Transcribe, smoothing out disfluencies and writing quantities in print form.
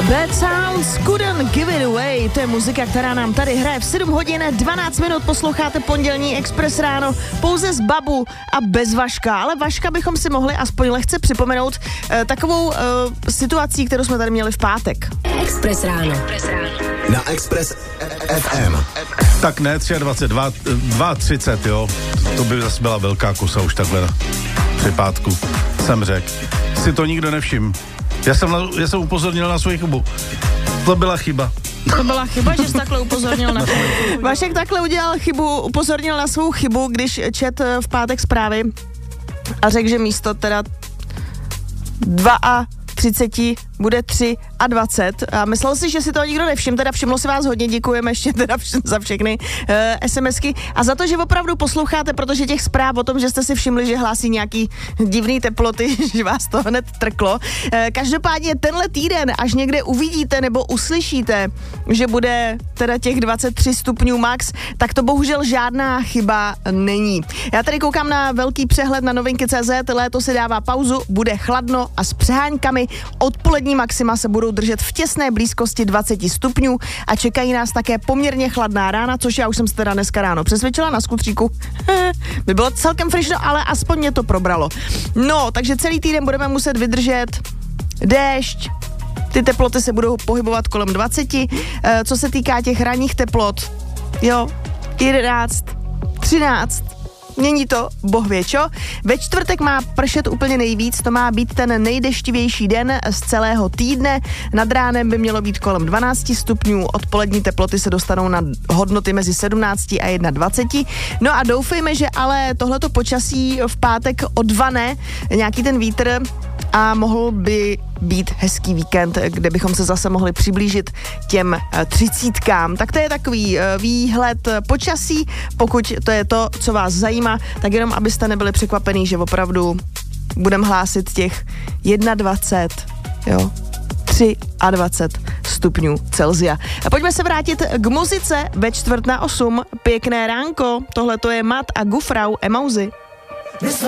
Bad Sounds Couldn't Give It Away, to je muzika, která nám tady hraje v 7 hodin 12 minut, posloucháte pondělní Express ráno pouze z Babu a bez Vaška, ale Vaška bychom si mohli aspoň lehce připomenout takovou situací, kterou jsme tady měli v pátek. Express ráno. Na Express FM. Tak ne, 23, jo, to by zase byla velká kusa už takhle při pátku, jsem řekl. Si to nikdo nevšiml. Já jsem upozornil na svoji chybu. To byla chyba. To byla chyba, že jsi takhle upozornil na svou chybu. Vašek takhle udělal chybu, upozornil na svou chybu, když čet v pátek zprávy a řekl, že místo teda 32 bude 23 a myslel si, že si to nikdo nevšiml, teda všimlo si vás hodně, děkujeme ještě teda za všechny SMSky a za to, že opravdu posloucháte, protože těch zpráv o tom, že jste si všimli, že hlásí nějaký divný teploty, že vás to hned trklo. Každopádně tenhle týden, až někde uvidíte nebo uslyšíte, že bude teda těch 23 stupňů max, tak to bohužel žádná chyba není. Já tady koukám na velký přehled na novinky.cz, léto si dává pauzu, bude chladno a s přeháňkami odpolední maxima se budou držet v těsné blízkosti 20 stupňů a čekají nás také poměrně chladná rána, což já už jsem se teda dneska ráno přesvědčila na skutříku. By bylo celkem frišno, ale aspoň mě to probralo. No, takže celý týden budeme muset vydržet déšť, ty teploty se budou pohybovat kolem 20. Co se týká těch ranních teplot, jo, 11, 13, není to, boh ví čo. Ve čtvrtek má pršet úplně nejvíc, to má být ten nejdeštivější den z celého týdne. Nad ránem by mělo být kolem 12 stupňů, odpolední teploty se dostanou na hodnoty mezi 17 a 21. No a doufejme, že ale tohleto počasí v pátek odvane nějaký ten vítr a mohl by být hezký víkend, kde bychom se zase mohli přiblížit těm 30. Tak to je takový výhled počasí, pokud to je to, co vás zajímá, tak jenom abyste nebyli překvapený, že opravdu budeme hlásit těch 21, jo, 23 stupňů Celsia. A pojďme se vrátit k muzice ve 7:45. Pěkné ránko, tohle to je Mat a Gufrau Emauzy.